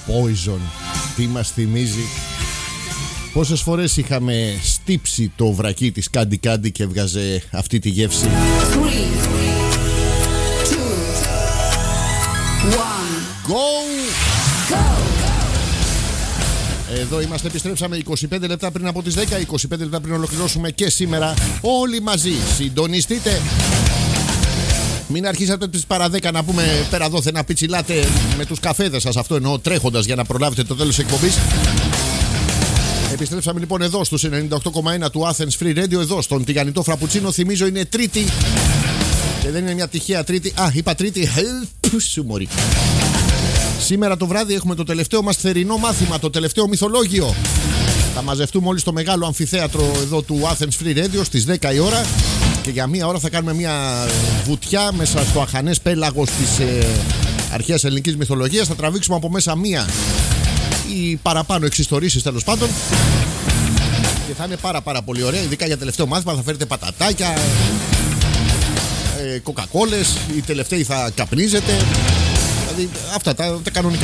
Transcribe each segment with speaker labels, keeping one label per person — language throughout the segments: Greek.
Speaker 1: Poison. Τι μας θυμίζει. Πόσες φορές είχαμε στύψει το βρακί της Κάντι Κάντι και έβγαζε αυτή τη γεύση.
Speaker 2: 3, 2, 1.
Speaker 1: Go! Εδώ είμαστε, επιστρέψαμε 25 λεπτά πριν από τις 10, 25 λεπτά πριν ολοκληρώσουμε και σήμερα όλοι μαζί. Συντονιστείτε. Μην αρχίσατε τις παρά 10 να πούμε πέρα δόθε να πιτσιλάτε με τους καφέδες σας. Αυτό εννοώ τρέχοντας για να προλάβετε το τέλος της εκπομπής. Επιστρέψαμε λοιπόν εδώ στους 98,1 του Athens Free Radio. Εδώ στον τηγανιτό φραπουτσίνο. Θυμίζω είναι Τρίτη. Και δεν είναι μια τυχαία Τρίτη. Α, είπα Τρίτη. Σου μωρί. Σήμερα το βράδυ έχουμε το τελευταίο μας θερινό μάθημα. Το τελευταίο μυθολόγιο. Θα μαζευτούμε όλοι στο μεγάλο αμφιθέατρο εδώ του Athens Free Radio στις 10 η ώρα. Και για μία ώρα θα κάνουμε μια βουτιά μέσα στο αχανές πέλαγος της αρχαίας ελληνικής μυθολογίας. Θα τραβήξουμε από μέσα μία ή παραπάνω εξιστορήσεις τέλος πάντων. Και θα είναι πάρα πολύ ωραία. Ειδικά για τελευταίο μάθημα θα φέρετε πατατάκια, κοκακόλες. Οι τελευταίοι θα καπνίζετε. Δηλαδή αυτά τα κανονικά.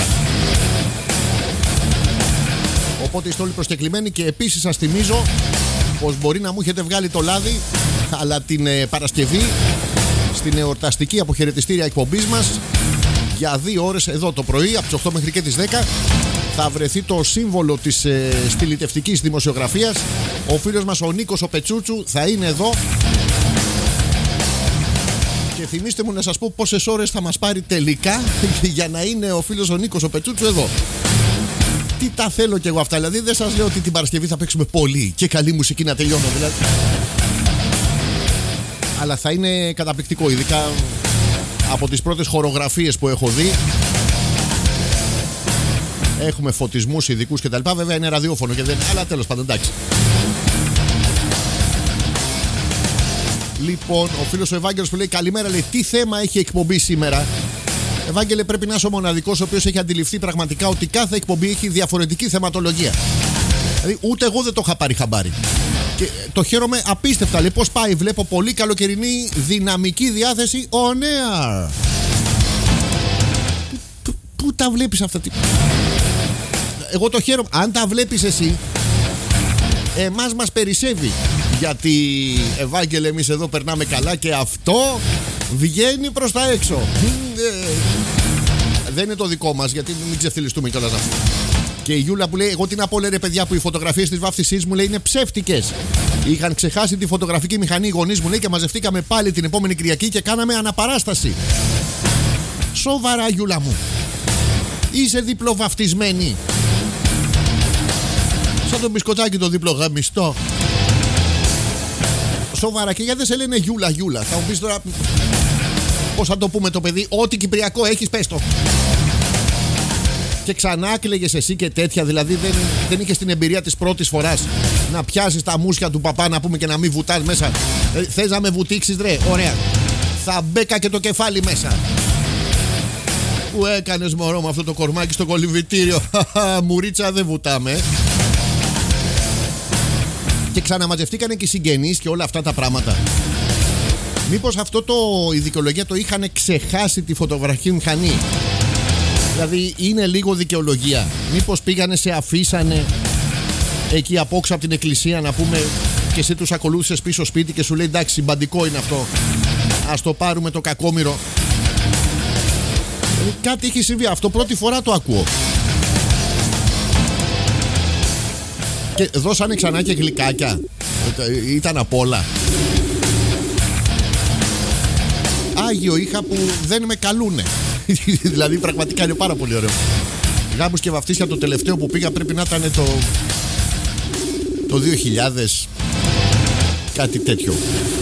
Speaker 1: Οπότε είστε όλοι προσκεκλημένοι. Και επίσης σας θυμίζω πως μπορεί να μου έχετε βγάλει το λάδι, αλλά την Παρασκευή στην εορταστική αποχαιρετιστήρια εκπομπής μας για 2 ώρες εδώ το πρωί από τις 8 μέχρι και τις 10 θα βρεθεί το σύμβολο της στυλιτευτικής δημοσιογραφίας. Ο φίλος μας ο Νίκος ο Πετσούτσου θα είναι εδώ. Και θυμίστε μου να σας πω πόσες ώρες θα μας πάρει τελικά για να είναι ο φίλος ο Νίκος ο Πετσούτσου εδώ. Τι τα θέλω κι εγώ αυτά. Δηλαδή δεν σας λέω ότι την Παρασκευή θα παίξουμε πολύ και καλή μουσική να τελειώνω δηλαδή. Αλλά θα είναι καταπληκτικό, ειδικά από τις πρώτες χορογραφίες που έχω δει. Έχουμε φωτισμούς ειδικούς και τα λοιπά. Βέβαια είναι ραδιόφωνο και δεν... Αλλά τέλος πάντων εντάξει. Λοιπόν, ο φίλος ο Ευάγγελος που λέει καλημέρα, λέει τι θέμα έχει εκπομπή σήμερα. Ευάγγελε, πρέπει να είσαι ο μοναδικός ο οποίος έχει αντιληφθεί πραγματικά ότι κάθε εκπομπή έχει διαφορετική θεματολογία. Δηλαδή ούτε εγώ δεν το είχα πάρει χαμπάρι. Και το χαίρομαι απίστευτα. Λέει πώς πάει, βλέπω πολύ καλοκαιρινή δυναμική διάθεση on air. Πού τα βλέπεις αυτά? Εγώ το χαίρομαι. Αν τα βλέπεις εσύ, εμάς μας περισσεύει. Γιατί Ευάγγελε, εμείς εδώ περνάμε καλά και αυτό βγαίνει προς τα έξω. Δεν είναι το δικό μας, γιατί μην ξεφτυλιστούμε κιόλας αυτό. Και η Γιούλα που λέει: εγώ τι να πω, λέει ρε παιδιά, που οι φωτογραφίες της βάφτισής μου λέει είναι ψεύτικες. Είχαν ξεχάσει τη φωτογραφική μηχανή οι γονείς μου, λέει, και μαζευτήκαμε πάλι την επόμενη Κυριακή και κάναμε αναπαράσταση. Σοβαρά, Γιούλα μου. Είσαι διπλοβαφτισμένη. Σαν το μπισκοτάκι το διπλογαμιστό. Σοβαρά, και γιατί δεν σε λένε Γιούλα, Γιούλα? Θα μου πεις τώρα πώς θα το πούμε το παιδί? Ό,τι κυπριακό έχεις, πες το. Και ξανά κλαίγες εσύ και τέτοια. Δηλαδή δεν είχες την εμπειρία της πρώτης φοράς να πιάσεις τα μουσια του παπά, να πούμε, και να μην βουτάς μέσα? Θες να με βουτήξεις, ρε? Ωραία. Θα μπέκα και το κεφάλι μέσα. Που έκανες, μωρό, με αυτό το κορμάκι στο κολυμβητήριο? Μουρίτσα, δεν βουτάμε. Και ξαναμαζευτήκανε και οι συγγενείς και όλα αυτά τα πράγματα. Μήπως αυτό η δικαιολογία το είχαν ξεχάσει τη φωτογραφική μηχανή? Δηλαδή είναι λίγο δικαιολογία. Μήπως πήγανε, σε αφήσανε εκεί απόξω από την εκκλησία, να πούμε, και εσύ τους ακολούθησες πίσω σπίτι και σου λέει εντάξει, συμπαντικό είναι αυτό, ας το πάρουμε το κακόμοιρο? Δηλαδή κάτι έχει συμβεί. Αυτό πρώτη φορά το ακούω. Και δώσανε ξανά και γλυκάκια. Ήταν απ' όλα. Άγιο είχα που δεν με καλούνε. Δηλαδή πραγματικά είναι πάρα πολύ ωραίο. Γάμους και βαφτίσια το τελευταίο που πήγα πρέπει να ήταν το 2000, κάτι τέτοιο.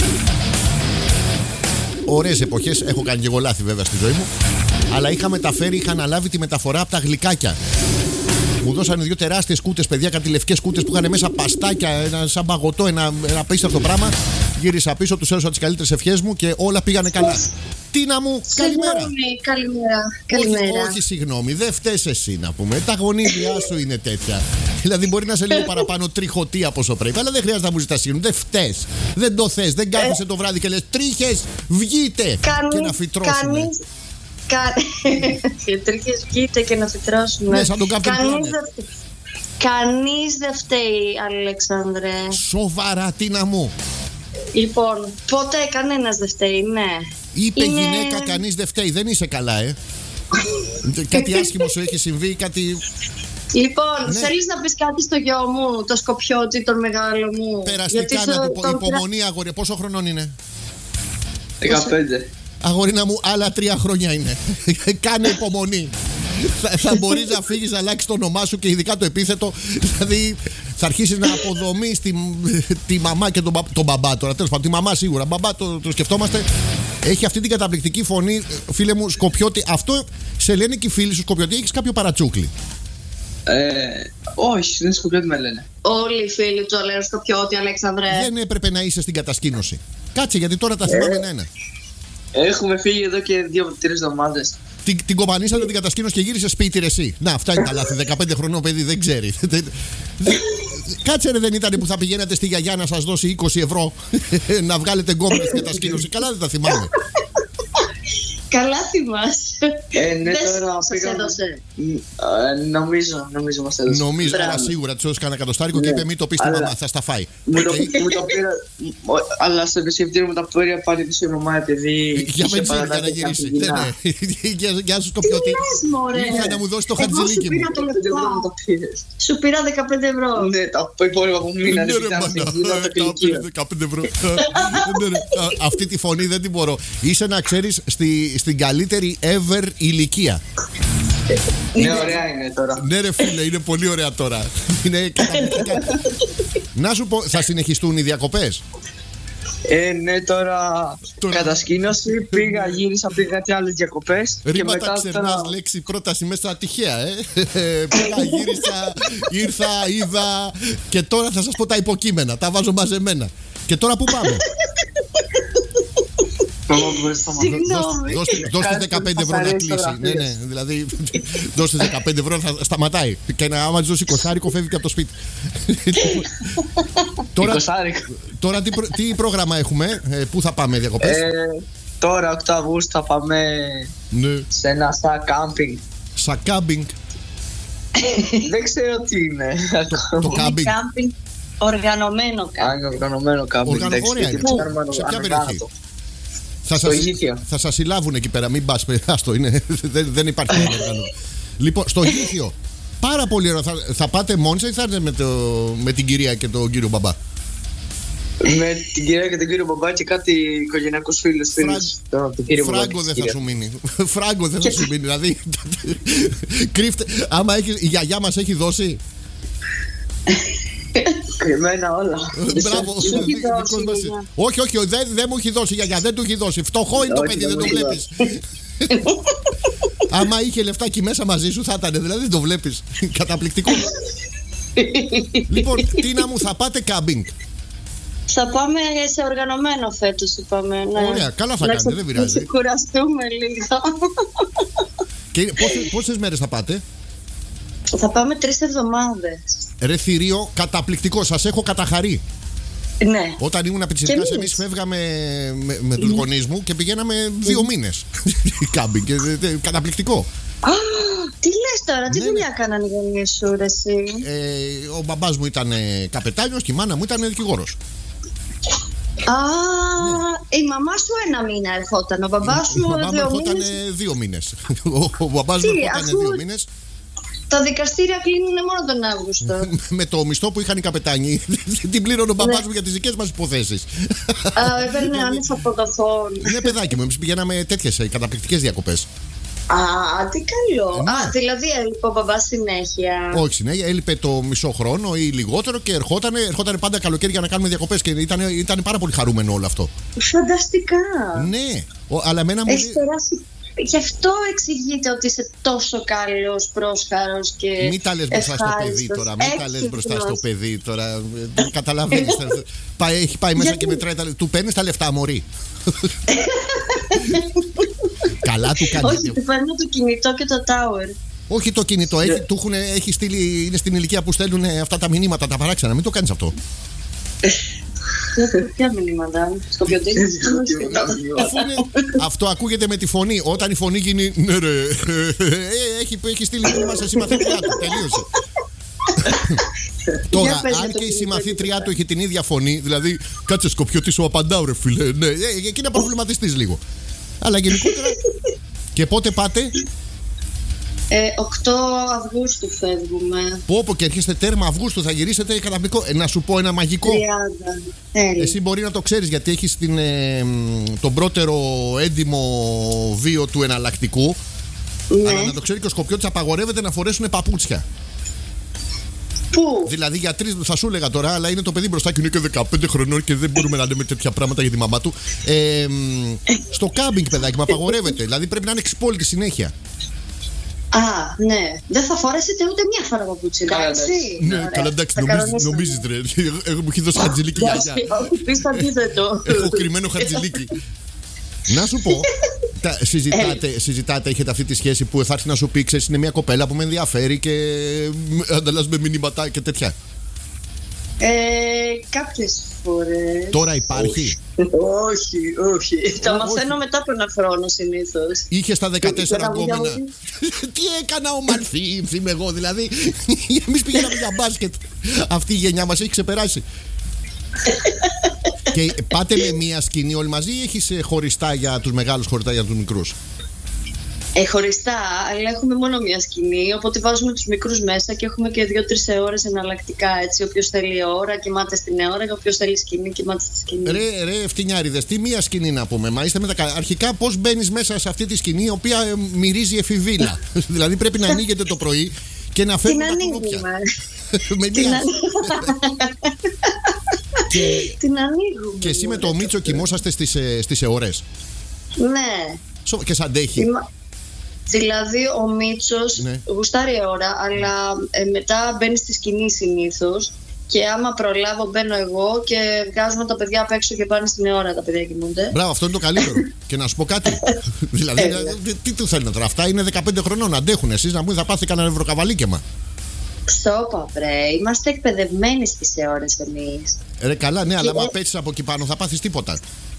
Speaker 1: Ωραίες εποχές. Έχω κάνει και εγώ λάθη βέβαια στη ζωή μου, αλλά είχα αναλάβει τη μεταφορά από τα γλυκάκια. Μου δώσανε 2 τεράστιες κούτες, παιδιά, κάτι λευκές κούτες που είχαν μέσα παστάκια, ένα σαν παγωτό, ένα απίστευτο πράγμα. Γύρισα πίσω, τους έδωσα τις καλύτερες ευχές μου και όλα πήγανε καλά. Τίνα μου, καλημέρα.
Speaker 3: Καλημέρα.
Speaker 1: Όχι, συγγνώμη, δεν φταίς εσύ, να πούμε. Τα γονίδια σου είναι τέτοια. Δηλαδή μπορεί να είσαι λίγο παραπάνω τριχωτή από όσο πρέπει, αλλά δεν χρειάζεται να μου ζητάς συγγνώμη. Δεν φταίς. Δεν το θες. Δεν κάθεσαι το βράδυ και λες τρίχες, βγείτε. Και να φυτρώσουμε.
Speaker 3: Τρίχες βγείτε και να φυτρώσουν.
Speaker 1: Ναι, σαν τον Captain Planet.
Speaker 3: Κανείς δεν φταίει, Αλέξανδρε.
Speaker 1: Σοβαρά, Τίνα μου.
Speaker 3: Λοιπόν, ποτέ κανένας δεν φταίει, ναι.
Speaker 1: Είπε γυναίκα, κανείς δεν φταίει. Δεν είσαι καλά, Κάτι άσχημο σου έχει συμβεί, κάτι.
Speaker 3: Λοιπόν, θέλεις να πεις κάτι στο γιο μου, το Σκοπιώτη, τον μεγάλο μου?
Speaker 1: Περαστικά να του πω. Υπομονή, αγόρια. Πόσο χρονών είναι?
Speaker 2: 15.
Speaker 1: Αγορίνα μου, άλλα 3 χρόνια είναι. Κάνε υπομονή. Θα μπορείς να φύγεις, να αλλάξεις το όνομά σου και ειδικά το επίθετο. Δηλαδή θα αρχίσεις να αποδομείς τη μαμά και τον μπαμπά τώρα. Τέλος πάντων, τη μαμά σίγουρα. Μπαμπά το σκεφτόμαστε. Έχει αυτή την καταπληκτική φωνή, φίλε μου, Σκοπιώτη. Αυτό σε λένε και οι φίλοι σου, Σκοπιώτη. Έχεις κάποιο παρατσούκλι?
Speaker 2: Όχι, δεν Σκοπιώτη με λένε.
Speaker 3: Όλοι οι φίλοι του λένε Σκοπιώτη, Αλέξανδρε.
Speaker 1: Δεν έπρεπε να είσαι στην κατασκήνωση. Κάτσε, γιατί τώρα τα θυμάμαι ένα.
Speaker 2: Έχουμε φύγει εδώ και 2-3 εβδομάδες.
Speaker 1: Την κομπανίσατε την κατασκήνωση και γύρισε σπίτι ρε εσύ. Να, αυτά είναι τα λάθη. 15 χρονών παιδί δεν ξέρει. Κάτσε ρε, δεν ήταν που θα πηγαίνατε στη γιαγιά να σας δώσει 20 ευρώ να βγάλετε γκόμενα στην κατασκήνωση? Καλά δεν τα θυμάμαι.
Speaker 3: Καλά θυμάσαι.
Speaker 2: Ναι,
Speaker 3: δεν
Speaker 2: τώρα
Speaker 3: σας έδωσε.
Speaker 2: Νομίζω μας έδωσε.
Speaker 1: Νομίζω, αλλά σίγουρα της έδωσε κανένα εκατοστάρικο και είπε μην το πεις στη μαμά, θα στα φάει.
Speaker 2: Μου το πήρα, αλλά στο επισκεπτήριο μου τα πήρε πάλι πίσω η μαμά επειδή
Speaker 1: για βενζίνη για να γυρίσει. Γεια σου Σκοπιώτη. Ήρθα να μου δώσει το χαρτζηλίκι μου.
Speaker 3: Σου πήρα 15 ευρώ.
Speaker 2: Ναι, τα υπόλοιπα που μείνανε.
Speaker 1: 15 ευρώ. Αυτή τη φωνή δεν την μπορώ. Είσαι να ξέρεις στην καλύτερη ever ηλικία.
Speaker 2: Ναι, ωραία είναι τώρα.
Speaker 1: Ναι ρε φίλε, είναι πολύ ωραία τώρα. Είναι καταπληκτικά. Να σου πω, θα συνεχιστούν οι διακοπές?
Speaker 2: Ναι, τώρα κατασκήνωση, γύρισα, πήγα κάτι άλλες διακοπές.
Speaker 1: Ρήματα ξερνάς λέξη πρόταση μέσα τυχαία, Πήγα, γύρισα, ήρθα, είδα. Και τώρα θα σας πω τα υποκείμενα, τα βάζω μαζεμένα. Και τώρα πού πάμε? Δώστε 15 ευρώ να κλείσει. Ναι, δηλαδή δώστε 15 ευρώ θα σταματάει. Και άμα της δώσει 20 φεύγει και από το σπίτι. Τώρα τι πρόγραμμα έχουμε? Πού θα πάμε διακοπές?
Speaker 2: Τώρα 8 Αυγούστου θα πάμε σε ένα κάμπινγκ.
Speaker 1: Κάμπινγκ.
Speaker 2: Δεν ξέρω τι είναι.
Speaker 1: Το κάμπινγκ.
Speaker 3: Οργανωμένο κάμπινγκ.
Speaker 2: Οργανωμένο κάμπινγκ.
Speaker 1: Ωραία. Σε ποια περιοχή? Θα σας συλλάβουν εκεί πέρα, μην πας, άστο, δεν υπάρχει όργανο. Λοιπόν, στο Γήθιο, πάρα πολύ ωραία. Θα πάτε μόνοι σας ή θα έρθετε με την κυρία και τον κύριο μπαμπά?
Speaker 2: Με την κυρία και τον κύριο μπαμπά και κάτι οικογενειακούς φίλους.
Speaker 1: Φράγκο δεν θα σου μείνει. Φράγκο δεν θα σου μείνει, δηλαδή. Κρύφτε, άμα η γιαγιά μας έχει δώσει.
Speaker 2: Κρυμμένα όλα.
Speaker 1: Μπράβο. Όχι, δεν μου έχει δώσει η γιαγιά, δεν του έχει δώσει. Φτωχό είναι το παιδί, δεν το βλέπεις. Άμα είχε λεφτάκι μέσα μαζί σου θα ήταν, δηλαδή δεν το βλέπεις. Καταπληκτικό. Λοιπόν, Τίνα μου, θα πάτε κάμπινγκ?
Speaker 3: Θα πάμε σε οργανωμένο φέτος, είπαμε.
Speaker 1: Ωραία, καλά θα κάνετε, δεν πειράζει.
Speaker 3: Να κουραστούμε λίγο.
Speaker 1: Και πόσες μέρες θα πάτε?
Speaker 3: Θα πάμε 3 εβδομάδες.
Speaker 1: Ρε θηρίο, καταπληκτικό, σας έχω καταχαρεί.
Speaker 3: Ναι.
Speaker 1: Όταν ήμουν πιτσιρικάς εμείς φεύγαμε με τους γονείς μου και πηγαίναμε 2 μήνες κάμπινγκ. Καταπληκτικό.
Speaker 3: Τι λες τώρα, τι δουλειά κάνανε οι γονείς σου ρε εσύ?
Speaker 1: Ο μπαμπάς μου ήταν καπετάνιος και η μάνα μου ήταν δικηγόρος.
Speaker 3: Η μαμά σου 1 μήνα ερχόταν, ο μπαμπάς σου 2 μήνες.
Speaker 1: Η μαμά μου ερχόταν 2 μήνες. Ο μπαμπάς μου ερχόταν 2 μήνες.
Speaker 3: Τα δικαστήρια κλείνουν μόνο τον Αύγουστο.
Speaker 1: Με το μισθό που είχαν οι καπετάνοι, την πλήρωνε ο μπαμπάς μου για τις δικές μας υποθέσεις.
Speaker 3: Έπαιρνε άνευ αποδοχών.
Speaker 1: Ναι, παιδάκι μου, εμείς πηγαίναμε τέτοιες καταπληκτικές διακοπές.
Speaker 3: Τι καλό. Δηλαδή έλειπε ο μπαμπάς συνέχεια?
Speaker 1: Όχι συνέχεια, έλειπε το μισό χρόνο ή λιγότερο και ερχόταν πάντα καλοκαίρι για να κάνουμε διακοπές και ήταν πάρα πολύ χαρούμενο όλο αυτό.
Speaker 3: Φανταστικά.
Speaker 1: Ναι, αλλά εμένα μου.
Speaker 3: Γι' αυτό εξηγείται ότι είσαι τόσο καλός, πρόσχαρος και.
Speaker 1: Μην τα λες μπροστά στο παιδί τώρα. Μην τα λες μπροστά στο παιδί τώρα. Καταλαβαίνεις. Έχει πάει μέσα και μετράει τα λεφτά. Του παίρνεις τα λεφτά, μωρή. Καλά του κάνει.
Speaker 3: Όχι, του παίρνω το κινητό και το tower.
Speaker 1: Όχι το κινητό. Έχει στείλει. Είναι στην ηλικία που στέλνουν αυτά τα μηνύματα, τα παράξενα. Μην το κάνεις αυτό.
Speaker 3: Ποια μηνύματα, Σκοπιωτή.
Speaker 1: Αυτό ακούγεται με τη φωνή. Όταν η φωνή γίνει. Ναι, ρε. Έχει στείλει μήνυμα σε συμμαθήτριά του. Τελείωσε. Τώρα, αν και η συμμαθήτριά του έχει την ίδια φωνή, δηλαδή, κάτσε Σκοπιωτή, σου απαντάω, ρε φίλε. Ναι, εκεί να προβληματιστεί λίγο. Αλλά γενικότερα. Και πότε πάτε?
Speaker 3: 8 Αυγούστου φεύγουμε.
Speaker 1: Πω και έρχεστε τέρμα Αυγούστου, θα γυρίσετε καταπληκτικό. Να σου πω ένα μαγικό.
Speaker 3: 30.
Speaker 1: Εσύ μπορεί να το ξέρεις γιατί έχεις τον πρώτερο έντιμο βίο του εναλλακτικού.
Speaker 3: Ναι.
Speaker 1: Αλλά να το ξέρει και ο Σκοπιώτης απαγορεύεται να φορέσουν παπούτσια.
Speaker 3: Πού?
Speaker 1: Δηλαδή για 3, θα σου έλεγα τώρα, αλλά είναι το παιδί μπροστά και είναι και 15 χρονών και δεν μπορούμε να λέμε τέτοια πράγματα για τη μαμά του. Στο κάμπινγκ, παιδάκι, με απαγορεύεται. Δηλαδή πρέπει να είναι εξπόλυτη συνέχεια.
Speaker 3: Α, ναι. Δεν θα φορέσετε ούτε μία φορά παπούτσι, εντάξει.
Speaker 1: Ναι, καλά, εντάξει, νομίζεις ρε. Εγώ μου έχει δώσει χαρτζηλίκι γιαγιά.
Speaker 3: Πεις το αντίθετο.
Speaker 1: Έχω κρυμμένο χαρτζηλίκι. Να σου πω, συζητάτε, έχετε αυτή τη σχέση που θα έρθει να σου πει, ξέρεις, είναι μια κοπέλα που με ενδιαφέρει και ανταλλάσσουμε μηνύματα και τέτοια.
Speaker 3: Κάποιες φορές.
Speaker 1: Τώρα υπάρχει?
Speaker 3: Όχι. Τα μαθαίνω μετά από ένα χρόνο συνήθως.
Speaker 1: Είχε στα 14 γκόμενα. Τι έκανα ο Μανθή, είμαι εγώ δηλαδή. Εμείς πηγαίναμε για μπάσκετ. Αυτή η γενιά μας έχει ξεπεράσει. Και πάτε με μία σκηνή όλοι μαζί ή έχεις χωριστά για τους μεγάλους, χωριστά για τους μικρούς?
Speaker 3: Χωριστά, αλλά έχουμε μόνο μία σκηνή. Οπότε βάζουμε τους μικρούς μέσα και έχουμε και 2-3 ώρες εναλλακτικά. Έτσι, όποιος θέλει ώρα κοιμάται στην ώρα, και όποιος θέλει σκηνή κοιμάται στη σκηνή.
Speaker 1: Ρε, φτηνιάριδες, τι μία σκηνή να πούμε. Μα είστε αρχικά πώς μπαίνεις μέσα σε αυτή τη σκηνή, η οποία μυρίζει εφηβίλα. Δηλαδή πρέπει να ανοίγετε το πρωί και να φέρνει τα κουνούπια. Με μία.
Speaker 3: Την ανοίγουμε.
Speaker 1: Και εσύ με το Μίτσο κοιμόσαστε στις αιώρες?
Speaker 3: Ναι.
Speaker 1: Και σ' αντέχει?
Speaker 3: Δηλαδή ο Μίτσος γουστάρει ώρα, αλλά μετά μπαίνει στη σκηνή συνήθως. Και άμα προλάβω μπαίνω εγώ και βγάζουμε τα παιδιά απ' έξω και πάνε στην ώρα, τα παιδιά κοιμούνται.
Speaker 1: Μπράβο, αυτό είναι το καλύτερο. Και να σου πω κάτι. Δηλαδή, τι του θέλετε τώρα, αυτά είναι 15 χρονών, αντέχουν. Εσείς να μου θα πάθει κανένα ευρωκαβαλίκεμα.
Speaker 3: Σώπα, βρε. Είμαστε εκπαιδευμένοι στις ώρες εμείς.
Speaker 1: Ρε καλά, ναι, αλλά άμα πέσεις από εκεί πάνω θα πάθεις τίποτα.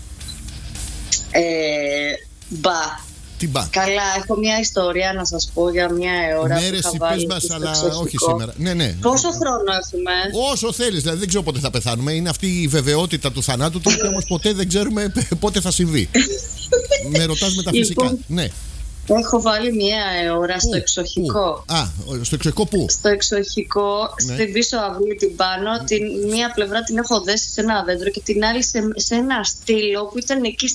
Speaker 3: Μπα.
Speaker 1: Τι μπα?
Speaker 3: Καλά, έχω μια ιστορία να σας πω για μια ώρα.
Speaker 1: Ναι, ρε, εσύ πες μας, αλλά όχι σήμερα. Ναι.
Speaker 3: Πόσο χρόνο έχουμε?
Speaker 1: Όσο θέλεις, δηλαδή δεν ξέρω πότε θα πεθάνουμε. Είναι αυτή η βεβαιότητα του θανάτου, την οποία όμως ποτέ δεν ξέρουμε πότε θα συμβεί. Με ρωτάς με τα φυσικά.
Speaker 3: Λοιπόν,
Speaker 1: ναι.
Speaker 3: Έχω βάλει μια ώρα στο εξοχικό.
Speaker 1: Στο εξοχικό πού? Στο
Speaker 3: εξοχικό, στην πίσω αυλή την πάνω. Την μία πλευρά την έχω δέσει σε ένα δέντρο και την άλλη σε ένα στήλο που ήταν εκεί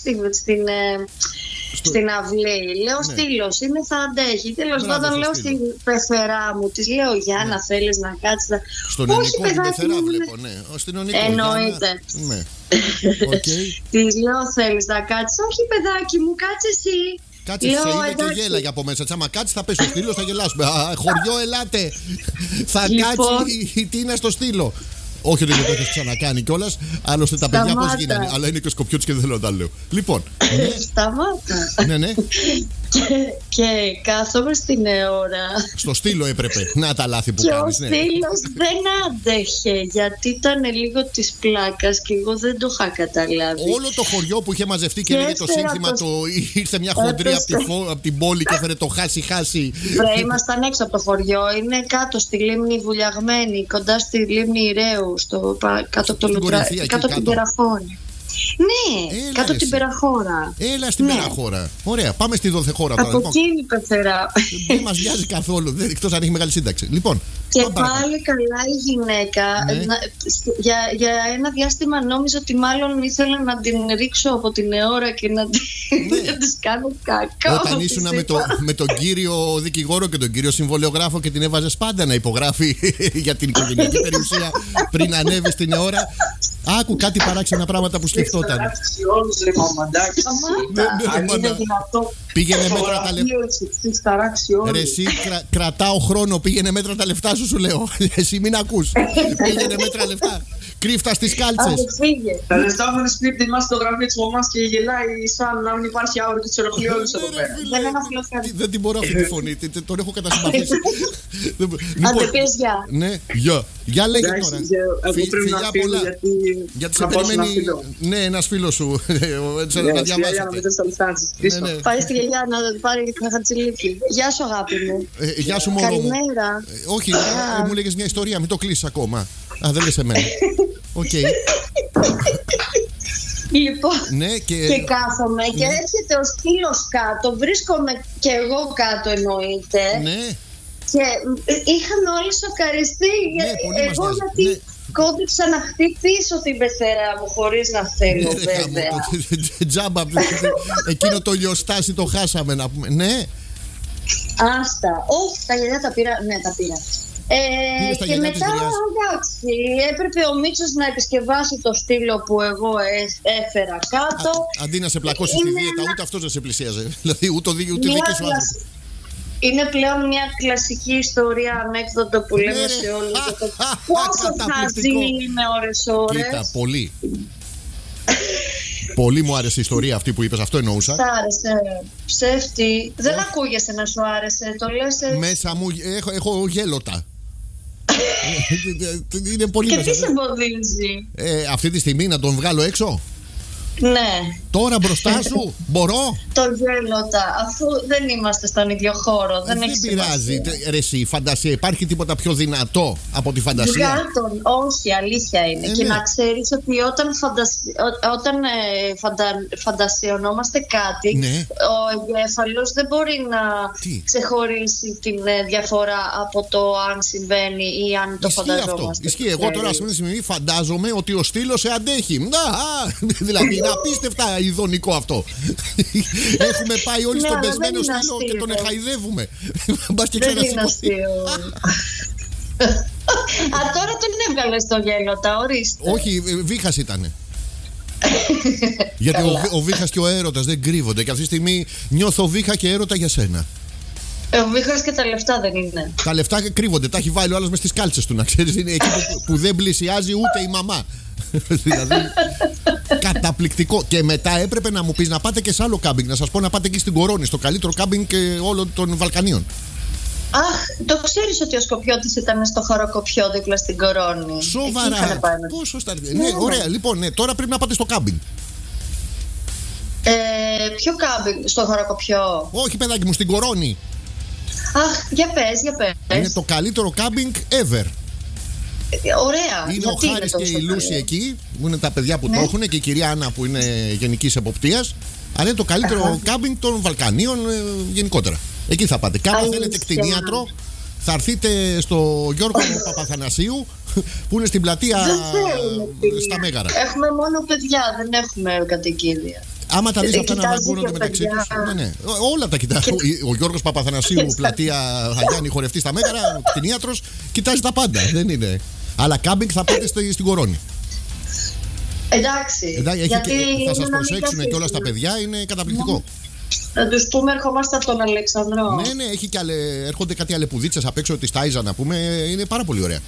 Speaker 3: στην αυλή. Λέω στήλος είναι, θα αντέχει. Τέλος πάντων λέω στην πεθερά μου, της λέω Γιάννα, θέλεις να κάτσεις?
Speaker 1: Στον ελληνικό την πεθερά βλέπω, ναι.
Speaker 3: Εννοείται. Της λέω θέλεις να κάτσεις? Όχι παιδάκι μου, κάτσε εσύ.
Speaker 1: Κάτσε, σε είδε και γέλαγε από μέσα. Άμα κάτσει, θα πέσει ο στήλος, θα γελάσουμε. Χωριό, ελάτε. Θα κάτσει η Τίνα στο στήλο. Όχι ότι δεν το έχει ξανακάνει κιόλας. Άλλωστε τα παιδιά πώς γίνανε. Αλλά είναι και ο Σκοπιώτης και δεν θέλω να τα λέω. Λοιπόν.
Speaker 3: Σταμάτα.
Speaker 1: Ναι.
Speaker 3: Και κάθομαι στην ώρα.
Speaker 1: Στο στήλο έπρεπε. Να τα λάθη που κάνεις.
Speaker 3: Και ο στήλος δεν άντεχε γιατί ήταν λίγο της πλάκας και εγώ δεν το είχα καταλάβει.
Speaker 1: Όλο το χωριό που είχε μαζευτεί και έλεγε το σύνθημα, ήρθε μια χοντρή από την πόλη και έφερε το χάσει.
Speaker 3: Ήμασταν έξω από το χωριό. Είναι κάτω στη λίμνη Βουλιαγμένη, κοντά στη λίμνη Ηρέου, κάτω από την Περαχώρα. Ναι, κάτω από την Περαχώρα.
Speaker 1: Έλα στην Περαχώρα. Ωραία, πάμε στη Δοθεχώρα τώρα.
Speaker 3: Από εκεί είναι η πεθερά.
Speaker 1: Δεν μας νοιάζει καθόλου, εκτός αν έχει μεγάλη σύνταξη. Λοιπόν.
Speaker 3: Και πάλι καλά η γυναίκα. Για ένα διάστημα νόμιζα ότι μάλλον ήθελα να την ρίξω από την αιώρα και να της κάνω κακό.
Speaker 1: Όταν ήσουν με τον κύριο δικηγόρο και τον κύριο συμβολιογράφο και την έβαζες πάντα να υπογράφει για την οικογενειακή περιουσία πριν ανέβει στην αιώρα. Άκου κάτι παράξενα πράγματα που σκεφτόταν. Πήγαινε μέτρα τα λεφτά. Ρε εσύ κρατάω χρόνο, πήγαινε μέτρα τα λεφτά σου λέω. Εσύ μην ακούς. Πήγαινε μέτρα λεφτά. Κρύφτα στις κάλτσες.
Speaker 2: Τα λεφτά μου είναι σπίτι μας στο γραφείο της μαμάς και γελάει σαν να μην υπάρχει αύριο και τους ολοκληρώνεις εδώ πέρα.
Speaker 1: Δεν την μπορώ αυτή τη φωνή, τον έχω κατασυμπαθήσει.
Speaker 3: Άντε πες γεια.
Speaker 1: Ναι, γεια. Γεια λέγε τώρα.
Speaker 2: Εγώ πρέπει να φύγω γιατί
Speaker 1: Γιατί σε περιμένει. Ναι, ένας φίλος σου. Να διαβάσετε.
Speaker 3: Πάει στη γιαγιά να πάρει χατσιλίκι. Γεια σου, αγάπη μου.
Speaker 1: Γεια σου, μωρό μου.
Speaker 3: Καλημέρα.
Speaker 1: Όχι, μου λέγες μια ιστορία, μην το κλείσεις ακόμα. Α, δεν λες εμένα. Οκ.
Speaker 3: Λοιπόν,
Speaker 1: ναι,
Speaker 3: και κάθομαι και έρχεται ο σκύλος κάτω, βρίσκομαι και εγώ κάτω εννοείται.
Speaker 1: Ναι.
Speaker 3: Και είχαμε όλοι σοκαριστεί. Εγώ γιατί κόντυψα να χτυπήσω την πεθερά μου χωρίς να θέλω, βέβαια.
Speaker 1: Τζάμπα, εκείνο το λιοστάσι το χάσαμε να πούμε. Ναι.
Speaker 3: Άστα. Όχι, τα γυαλιά τα πήρα. Ναι, τα πήρα. Και μετά, εντάξει, έπρεπε ο Μίτσος να επισκευάσει το στήλο που εγώ έφερα κάτω.
Speaker 1: Αντί να σε πλακώσει στη δίαιτα, ούτε αυτός δεν σε πλησίαζε. Δηλαδή, ούτε δίκη σου άνθρωπο.
Speaker 3: Είναι πλέον μια κλασική ιστορία, ανέκδοτο που λέμε σε όλους. Πόσο χαζή είναι ώρες-ώρες.
Speaker 1: Κοίτα, πολύ. Πολύ μου άρεσε η ιστορία αυτή που είπες, αυτό εννοούσα.
Speaker 3: Σ' άρεσε, ψεύτη. Δεν ακούγεσαι να σου άρεσε, το λες.
Speaker 1: Μέσα μου έχω γέλοτα. Είναι πολύ
Speaker 3: και
Speaker 1: μέσα.
Speaker 3: τι σε εμποδίζει?
Speaker 1: Αυτή τη στιγμή να τον βγάλω έξω.
Speaker 3: Ναι.
Speaker 1: Τώρα μπροστά σου μπορώ.
Speaker 3: Το γέλοτα, αφού δεν είμαστε στον ίδιο χώρο. Δεν
Speaker 1: πειράζει. Ρε εσύ, φαντασία, υπάρχει τίποτα πιο δυνατό από τη φαντασία?
Speaker 3: Βγάλτον, όχι, αλήθεια είναι. Και
Speaker 1: ναι.
Speaker 3: να ξέρεις ότι όταν φαντασιωνόμαστε κάτι,
Speaker 1: ναι.
Speaker 3: ο εγκέφαλος δεν μπορεί να ξεχωρίσει την διαφορά από το αν συμβαίνει ή αν το φανταζόμαστε.
Speaker 1: Ισχύει. Εγώ τώρα σε μια στιγμή φαντάζομαι ότι ο στήλος σε αντέχει. Δηλαδή είναι απίστευτα ειδονικό αυτό. Έχουμε πάει όλοι στον πεσμένο στήλο και τον εχαϊδεύουμε. Μπας και ξανασηκωθεί.
Speaker 3: Τώρα τον έβγαλες το γέλοτα, ορίστε.
Speaker 1: Όχι, βήχας ήτανε. Γιατί ο βήχας και ο έρωτας δεν κρύβονται. Και αυτή τη στιγμή νιώθω βήχα και έρωτα για σένα.
Speaker 3: Ο βήχας και τα λεφτά δεν είναι?
Speaker 1: Τα λεφτά κρύβονται. Τα έχει βάλει ο άλλος μες στις κάλτσες του, να ξέρεις. Είναι εκεί που δεν πλησιάζει ούτε η μαμά. Δηλαδή, καταπληκτικό. Και μετά έπρεπε να μου πεις να πάτε και σε άλλο κάμπινγκ. Να σας πω να πάτε εκεί στην Κορώνη, στο καλύτερο κάμπινγκ όλων των Βαλκανίων.
Speaker 3: Αχ, το ξέρεις ότι ο Σκοπιώτης ήταν στο Χαροκοπιό δίπλα στην Κορώνη?
Speaker 1: Σοβαρά? Πόσο στα... Ναι, ωραία, λοιπόν, ναι, τώρα πρέπει να πάτε στο κάμπινγκ.
Speaker 3: Ποιο κάμπινγκ? Στο Χαροκοπιό?
Speaker 1: Όχι, παιδάκι μου, στην Κορώνη.
Speaker 3: Αχ, για πες.
Speaker 1: Είναι το καλύτερο κάμπινγκ ever.
Speaker 3: Ωραία.
Speaker 1: Είναι ο Χάρης και η Λούση εκεί, που είναι τα παιδιά που το έχουν, και η κυρία Άννα που είναι γενικής εποπτείας. Αλλά είναι το καλύτερο κάμπινγκ των Βαλκανίων γενικότερα. Εκεί θα πάτε. Κάμα θέλετε κτηνίατρο, θα έρθετε στο Γιώργο Παπαθανασίου που είναι στην πλατεία στα Μέγαρα.
Speaker 3: Έχουμε μόνο παιδιά, δεν έχουμε κατοικίδια.
Speaker 1: Άμα τα δεις αυτά να βαγκούνονται μεταξύ τους. Ναι. Όλα τα κοιτά. Ο Γιώργος Παπαθανασίου, πλατεία Αγιάννη, χορευτή στα Μέγαρα, κτηνίατρος, κοιτάζει τα πάντα. Δεν είναι. Αλλά κάμπινγκ θα πάτε στην Κορώνη.
Speaker 3: Εντάξει.
Speaker 1: Γιατί θα σας προσέξουν και όλα τα παιδιά, είναι καταπληκτικό.
Speaker 3: Να τους πούμε, ερχόμαστε από τον Αλεξανδρό.
Speaker 1: Ναι, έχει και έρχονται κάτι αλεπουδίτσες απ' έξω τη Τάιζα να πούμε. Είναι πάρα πολύ ωραία.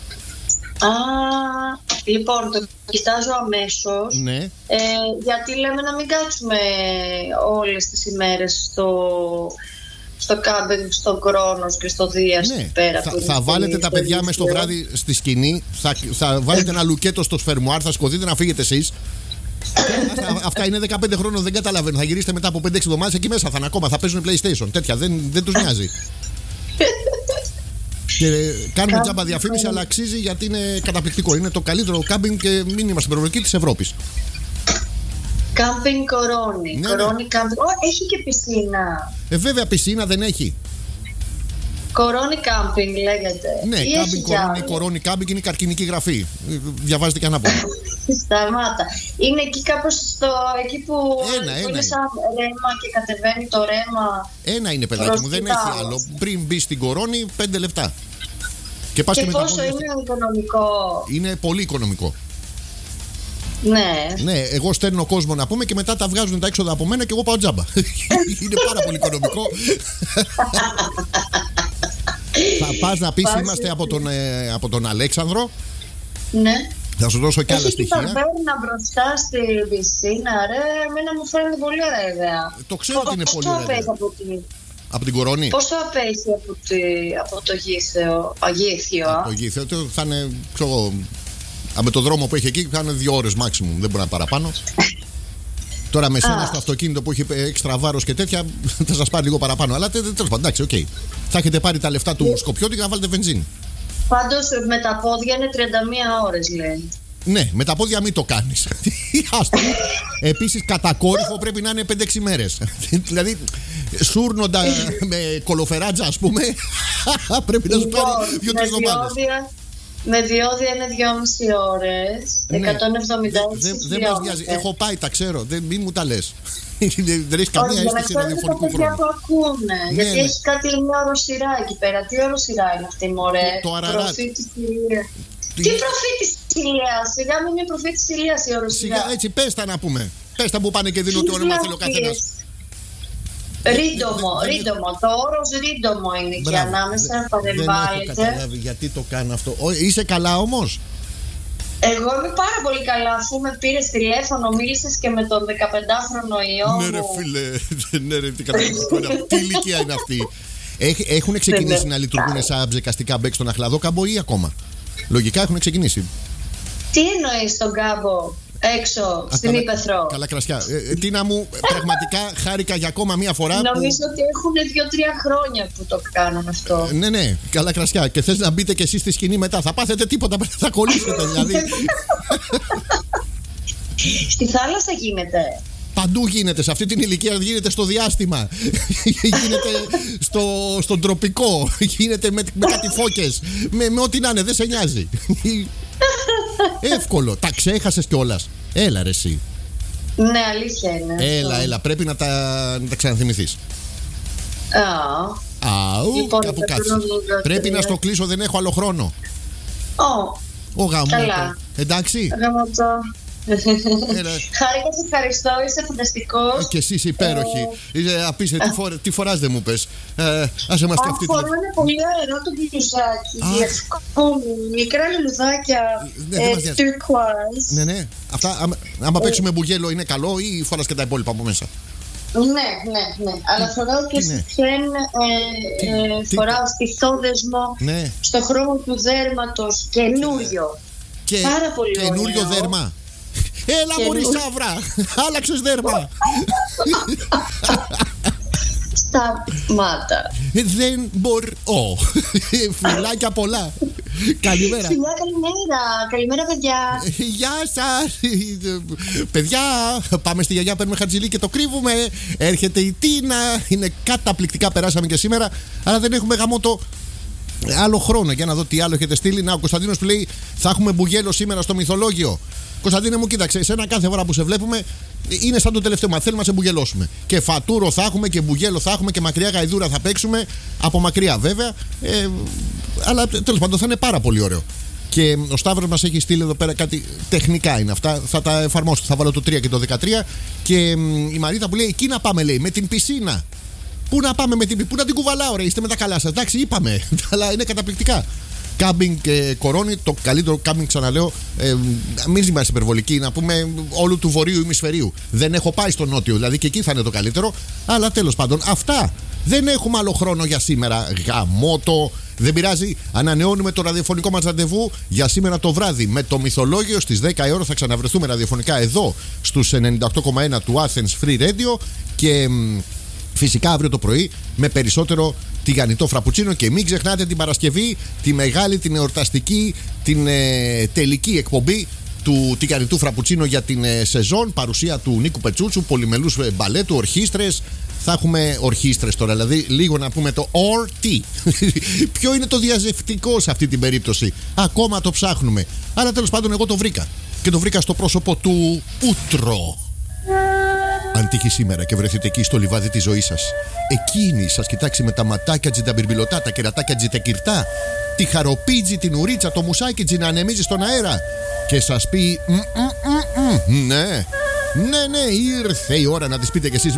Speaker 3: Λοιπόν, το κοιτάζω αμέσως.
Speaker 1: Ναι.
Speaker 3: Γιατί λέμε να μην κάτσουμε όλες τις ημέρες στο κάμπινγκ, στον Κρόνος και στο Δίας.
Speaker 1: Ναι. Θα βάλετε τα παιδιά μες το βράδυ στη σκηνή. Θα βάλετε ένα λουκέτο στο σφερμουάρ. Θα σκοτείτε να φύγετε εσείς. Αυτά είναι 15 χρόνων, δεν καταλαβαίνω. Θα γυρίσετε μετά από 5-6 εβδομάδες εκεί μέσα. Θα είναι ακόμα, θα παίζουν PlayStation. Τέτοια δεν τους νοιάζει. Και κάνουμε τζάμπα διαφήμιση, αλλά αξίζει γιατί είναι καταπληκτικό. Είναι το καλύτερο κάμπινγκ και μήνυμα στην προβλητική της Ευρώπης.
Speaker 3: Κάμπινγκ Κορώνη.
Speaker 1: Ναι,
Speaker 3: Κορώνη κάμπινγκ. Έχει και πισίνα.
Speaker 1: Βέβαια, πισίνα δεν έχει.
Speaker 3: Κορώνη κάμπινγκ λέγεται.
Speaker 1: Ναι, κάμπινγκ Κορώνη κάμπινγκ είναι η καρκινική γραφή. Διαβάζετε και ανάποδα.
Speaker 3: Σταμάτα. Είναι εκεί κάπως εκεί που είναι σαν ρέμα και κατεβαίνει το ρέμα.
Speaker 1: Ένα είναι, παιδάκι μου, δεν έχει άλλο. Πριν μπει στην Κορώνη, 5 λεπτά. Και
Speaker 3: πόσο είναι οικονομικό?
Speaker 1: Είναι πολύ οικονομικό.
Speaker 3: Ναι.
Speaker 1: Ναι, εγώ στέλνω κόσμο να πούμε και μετά τα βγάζουν τα έξοδα από μένα και εγώ πάω τζάμπα. Είναι πάρα πολύ οικονομικό. Θα πας να πεις είμαστε από τον Αλέξανδρο.
Speaker 3: Ναι.
Speaker 1: Θα σου δώσω κι άλλα στοιχεία.
Speaker 3: Έχει ταβέρνα μπροστά στη πισίνα, ρε. Εμένα μου φαίνεται πολύ ωραία ιδέα.
Speaker 1: Το ξέρω ότι είναι πολύ ωραία.
Speaker 3: Πόσο απέχει
Speaker 1: από την Κορώνη?
Speaker 3: Πόσο απέχει από το Αγίθιο?
Speaker 1: Από το Γήθιο θα είναι, ξέρω, Με το δρόμο που έχει εκεί κάνουν 2 ώρες maximum. Δεν μπορεί να παραπάνω. Τώρα με σένα στο αυτοκίνητο που έχει έξτρα βάρος και τέτοια θα σας πάρει λίγο παραπάνω. Αλλά τέλος πάντων, εντάξει, οκ. Θα έχετε πάρει τα λεφτά του Σκοπιώτη και να βάλετε βενζίνη.
Speaker 3: Πάντως με τα πόδια είναι 31 ώρες, λέει.
Speaker 1: Ναι, με τα πόδια μην το κάνεις. Επίσης, κατακόρυφο πρέπει να είναι 5-6 μέρες. Δηλαδή, σούρνοντα με κολοφεράτζα, ας πούμε, πρέπει να σου πάρει 2-3 εβδομάδες.
Speaker 3: Με διόδια είναι 2,5 ώρες. 176
Speaker 1: δεν μας νοιάζει. Έχω πάει, τα ξέρω. Μην μου τα λες. Δεν έχει καμία αίσθηση ραδιοφωνικού χρόνου.
Speaker 3: Το ακούνε. Γιατί έχει κάτι μια οροσειρά εκεί πέρα. Τι οροσειρά είναι αυτή, μωρέ?
Speaker 1: Το Αραράτ.
Speaker 3: Τι προφήτης Ηλίας? Σιγά μην είναι προφήτης Ηλίας η οροσειρά.
Speaker 1: Σιγά, έτσι, πες τα να πούμε. Πες τα που πάνε και δίνουν τι όνομα θέλει ο καθένας.
Speaker 3: Ρίντομο. Το όρος ρίντομο είναι εκεί ανάμεσα. Παρεμβάλλεται.
Speaker 1: Δεν έχω καταλάβει γιατί το κάνω αυτό. Είσαι καλά όμως?
Speaker 3: Εγώ είμαι πάρα πολύ καλά. Αφού με πήρες τηλέφωνο, μίλησες και με τον 15χρονο ιό.
Speaker 1: Ναι, ρε φίλε. Ναι, ρε, τι ηλικία είναι αυτή? Έχουν ξεκινήσει να λειτουργούν σαν ψεκαστικά μπέκ στον Αχλαδόκαμπο ή ακόμα? Λογικά έχουν ξεκινήσει.
Speaker 3: Τι εννοείς στον κάμπο? Έξω, στην Ήπεθρο.
Speaker 1: Καλά κρασιά. Τίνα μου, πραγματικά χάρηκα για ακόμα μία φορά.
Speaker 3: Νομίζω ότι έχουν 2-3 χρόνια που το κάνουν αυτό.
Speaker 1: Ναι, καλά κρασιά. Και θες να μπείτε κι εσείς στη σκηνή μετά? Θα πάθετε τίποτα, θα κολλήσετε δηλαδή.
Speaker 3: Στη θάλασσα γίνεται.
Speaker 1: Παντού γίνεται, σε αυτή την ηλικία γίνεται στο διάστημα. Γίνεται στον τροπικό. Γίνεται με κάτι φώκες. Με ό,τι να είναι, δεν σε νοιάζει. Εύκολο. Τα ξέχασες κιόλας. Έλα ρε εσύ.
Speaker 3: Ναι, αλήθεια είναι.
Speaker 1: Έλα, πρέπει να τα ξαναθυμηθείς.
Speaker 3: Λοιπόν,
Speaker 1: κάπου κάτσε. Πρέπει να στο κλείσω, δεν έχω άλλο χρόνο. Ο γαμώτο. Εντάξει.
Speaker 3: Χάρηκα, σε ευχαριστώ, είσαι φανταστικός.
Speaker 1: Και εσύ είσαι υπέροχη. Είσαι απίστευτη. Τι φοράς δεν μου πες? Άσε μας και αυτή
Speaker 3: την. Είναι πολύ ωραίο το μπλουζάκι. Μικρά λουλουδάκια.
Speaker 1: turquoise. Ναι. Αυτά, άμα παίξουμε μπουγέλο, είναι καλό ή φοράς και τα υπόλοιπα από μέσα?
Speaker 3: Ναι. Αλλά φοράω και στιχέν, φοράω στιθόδεσμο στο χρώμα του δέρματος. Καινούριο. Πάρα πολύ ωραίο.
Speaker 1: Καινούριο δέρμα. Έλα μωρή Σαύρα, άλλαξες δέρμα.
Speaker 3: Σταμάτα.
Speaker 1: Δεν μπορώ. Φιλάκια πολλά. Καλημέρα.
Speaker 3: Καλημέρα παιδιά.
Speaker 1: Γεια σας. Παιδιά, πάμε στη γιαγιά, παίρνουμε χαρτζηλί και το κρύβουμε. Έρχεται η Τίνα. Είναι καταπληκτικά, περάσαμε και σήμερα. Αλλά δεν έχουμε γαμώτο άλλο χρόνο. Για να δω τι άλλο έχετε στείλει. Να, ο Κωνσταντίνος που λέει θα έχουμε μπουγέλο σήμερα στο μυθολόγιο. Κωνσταντίνε μου, κοίταξε, εσένα κάθε φορά που σε βλέπουμε είναι σαν το τελευταίο μας. Θέλουμε να σε μπουγελώσουμε. Και φατούρο θα έχουμε και μπουγέλο θα έχουμε και μακριά γαϊδούρα θα παίξουμε. Από μακριά βέβαια. Αλλά τέλος πάντων θα είναι πάρα πολύ ωραίο. Και ο Σταύρος μας έχει στείλει εδώ πέρα κάτι τεχνικά είναι αυτά. Θα τα εφαρμόσω. Θα βάλω το 3 και το 13. Και η Μαρίτα που λέει εκεί να πάμε, λέει, με την πισίνα. Πού να πάμε με την πισίνα? Πού να την κουβαλάω, ρε? Είστε με τα καλά σας. Εντάξει, είπαμε. Αλλά είναι καταπληκτικά. Κάμπινγκ Κορώνη, το καλύτερο κάμπινγκ, ξαναλέω, μην είμαστε υπερβολικοί, να πούμε όλου του βορείου ημισφαιρίου. Δεν έχω πάει στο νότιο, δηλαδή και εκεί θα είναι το καλύτερο. Αλλά τέλος πάντων, αυτά. Δεν έχουμε άλλο χρόνο για σήμερα. Γαμώτο. Δεν πειράζει. Ανανεώνουμε το ραδιοφωνικό μας ραντεβού για σήμερα το βράδυ με το μυθολόγιο. Στις 10 η ώρα θα ξαναβρεθούμε ραδιοφωνικά εδώ στους 98,1 του Athens Free Radio. Και φυσικά αύριο το πρωί με περισσότερο τηγανιτό φραπουτσίνο. Και μην ξεχνάτε την Παρασκευή, τη μεγάλη, την εορταστική, την τελική εκπομπή του τηγανιτού φραπουτσίνο για την σεζόν. Παρουσία του Νίκου Πετσούτσου, πολυμελούς μπαλέτου, ορχήστρες. Θα έχουμε ορχήστρες τώρα, δηλαδή λίγο να πούμε το OR-T. Ποιο είναι το διαζευτικό σε αυτή την περίπτωση? Ακόμα το ψάχνουμε. Αλλά τέλος πάντων εγώ το βρήκα. Και το βρήκα στο πρόσωπο του Ούτρο. Αν τύχει σήμερα και βρεθείτε εκεί στο λιβάδι της ζωής σας, εκείνη σας κοιτάξει με τα ματάκια τζινταμπιρμπιλωτά, τα κερατάκια τζιτεκυρτά, τη χαροπίτζι, την ουρίτσα, το μουσάκι τζι να ανεμίζει στον αέρα και σας πει ναι, ήρθε η ώρα να της πείτε κι εσείς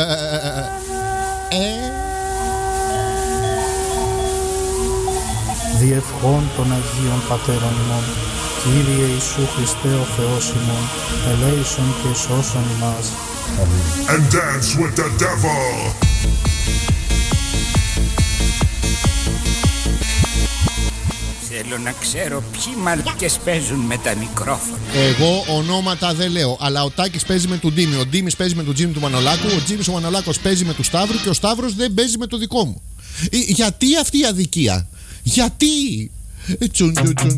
Speaker 4: Διευχών των Αγίων Πατέρων ημών, Κύριε Ιησού Χριστέ ο Θεός ημών, ελέησον και σώσον ημάς.
Speaker 5: And dance with the devil.
Speaker 6: Σε Θέλω να ξέρω ποιοι μαλακές παίζουν με τα μικρόφωνα.
Speaker 1: Εγώ ονόματα δεν λέω, αλλά ο Τάκης παίζει με τον Ντίμη, ο Ντίμης παίζει με τον Τζίμι του Μανολάκου, ο Τζίμις ο Μανολάκος παίζει με του Σταύρου και ο Σταύρος δεν παίζει με το δικό μου. Γιατί αυτή η αδικία? Γιατί? Τσουν τσουν τσουν